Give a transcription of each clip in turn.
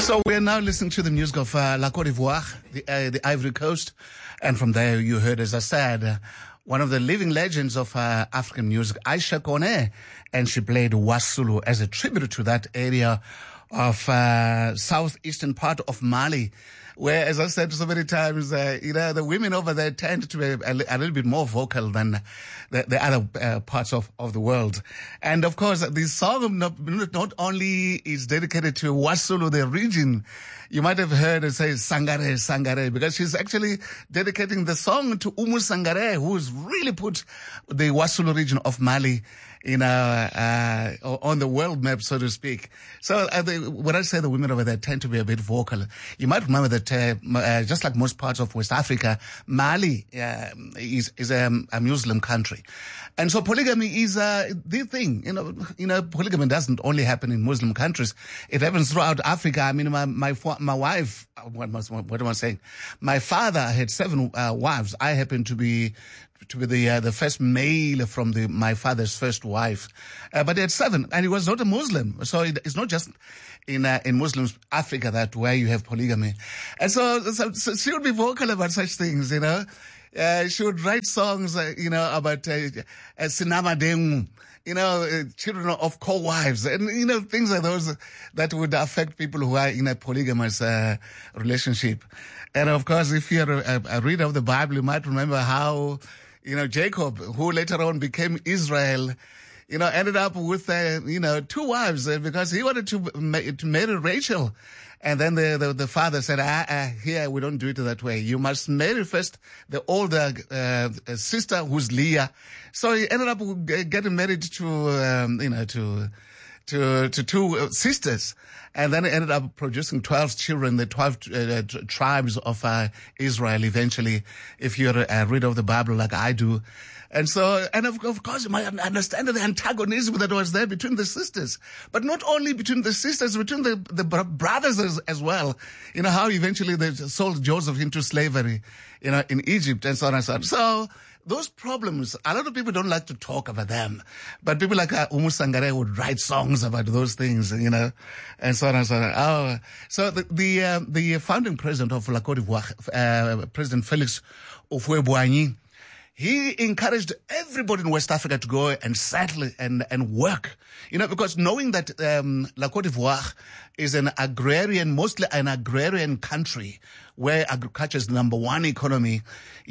So we're now listening to the music of La Côte d'Ivoire, the Ivory Coast. And from there you heard, as I said, one of the living legends of African music, Aisha Kone. And she played Wasulu as a tribute to that area of southeastern part of Mali, where, as I said so many times, the women over there tend to be a little bit more vocal than the other parts of the world. And of course, this song not only is dedicated to Wasulu, the region. You might have heard it say Sangare, Sangare, because she's actually dedicating the song to Umu Sangare, who's really put the Wasulu region of Mali on the world map, so to speak. So when I say the women over there tend to be a bit vocal, you might remember that just like most parts of West Africa, Mali is a Muslim country. And so polygamy is the thing. Polygamy doesn't only happen in Muslim countries. It happens throughout Africa. I mean, my wife, what am I saying? My father had 7 wives. I happen to be the first male from my father's first wife. But he had 7, and he was not a Muslim. So it's not just in Muslim Africa that where you have polygamy. And so she would be vocal about such things, she would write songs, about Sinama Dengu, children of co-wives, and, things like those that would affect people who are in a polygamous relationship. And of course, if you're a reader of the Bible, you might remember how, Jacob, who later on became Israel, ended up with, 2 wives because he wanted to marry Rachel. And then the father said, here, we don't do it that way. You must marry first the older sister, who's Leah. So he ended up getting married to 2 sisters. And then it ended up producing 12 children, the 12 tribes of Israel eventually, if you're a reader of the Bible like I do. And so, and of course, you might understand the antagonism that was there between the sisters. But not only between the sisters, between the brothers as well. How eventually they sold Joseph into slavery, in Egypt and so on and so on. So, those problems, a lot of people don't like to talk about them. But people like Umu Sangare would write songs about those things, and so on and so on. Oh, so the founding president of La Côte d'Ivoire, President Felix Houphouët-Boigny, he encouraged everybody in West Africa to go and settle and work, because knowing that La Côte d'Ivoire is mostly an agrarian country where agriculture is the number 1 economy,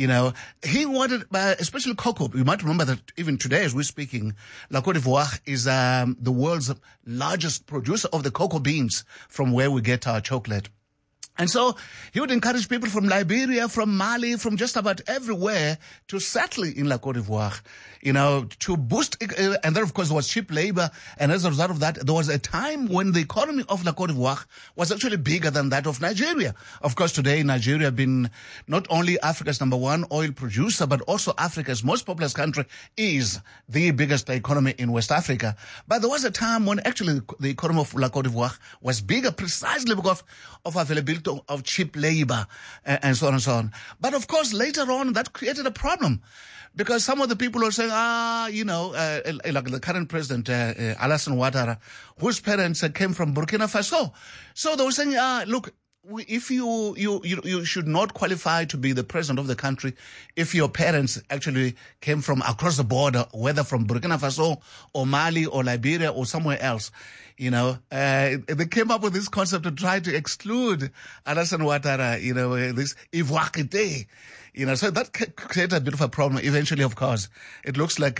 he wanted, especially cocoa. You might remember that even today as we're speaking, La Côte d'Ivoire is the world's largest producer of the cocoa beans from where we get our chocolate. And so he would encourage people from Liberia, from Mali, from just about everywhere to settle in La Côte d'Ivoire, to boost, and then of course there was cheap labor, and as a result of that, there was a time when the economy of La Côte d'Ivoire was actually bigger than that of Nigeria. Of course today Nigeria has been not only Africa's number 1 oil producer, but also Africa's most populous country, is the biggest economy in West Africa. But there was a time when actually the economy of La Côte d'Ivoire was bigger precisely because of availability of cheap labor and so on and so on. But of course, later on, that created a problem because some of the people were saying, like the current president, Alassane Ouattara, whose parents came from Burkina Faso. So they were saying, look, if you should not qualify to be the president of the country if your parents actually came from across the border, whether from Burkina Faso or Mali or Liberia or somewhere else. They came up with this concept to try to exclude Alassane Ouattara, this ivoirité. So that created a bit of a problem. Eventually, of course, it looks like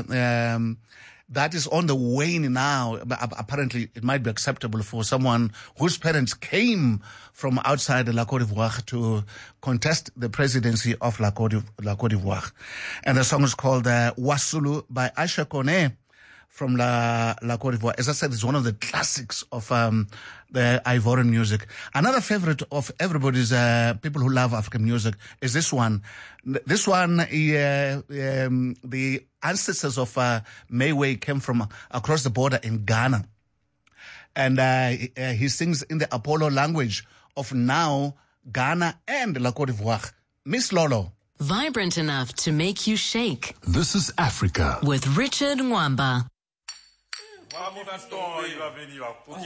that is on the wane now. Apparently, it might be acceptable for someone whose parents came from outside La Côte d'Ivoire to contest the presidency of La Côte d'Ivoire. And the song is called Wasulu by Aisha Kone from La Côte d'Ivoire. As I said, it's one of the classics of the Ivorian music. Another favorite of everybody's people who love African music is this one. This one, the ancestors of Mayway came from across the border in Ghana. And he sings in the Apollo language of now Ghana and La Côte d'Ivoire. Miss Lolo. Vibrant enough to make you shake. This is Africa. With Richard Mwamba.